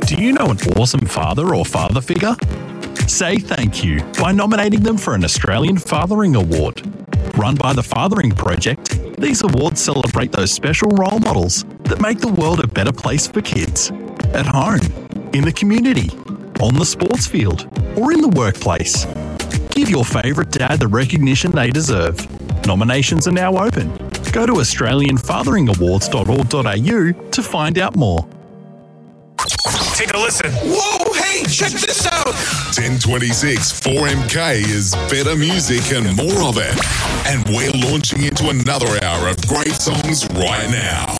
Do you know an awesome father or father figure? Say thank you by nominating them for an Australian Fathering Award. Run by the Fathering Project, these awards celebrate those special role models that make the world a better place for kids. At home, in the community, on the sports field, or in the workplace. Give your favourite dad the recognition they deserve. Nominations are now open. Go to australianfatheringawards.org.au to find out more. Take a listen. Whoa, hey, check this out. 1026 4MK is better music and more of it. And we're launching into another hour of great songs right now.